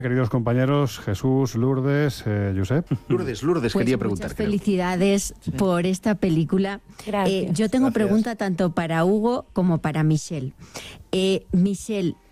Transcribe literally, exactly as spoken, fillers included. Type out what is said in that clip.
Queridos compañeros, Jesús, Lourdes, eh, Josep. Lourdes, Lourdes, pues quería preguntar. Muchas felicidades sí. por esta película. Gracias. Eh, yo tengo Gracias. pregunta tanto para Hugo como para Michelle. Eh, Michelle,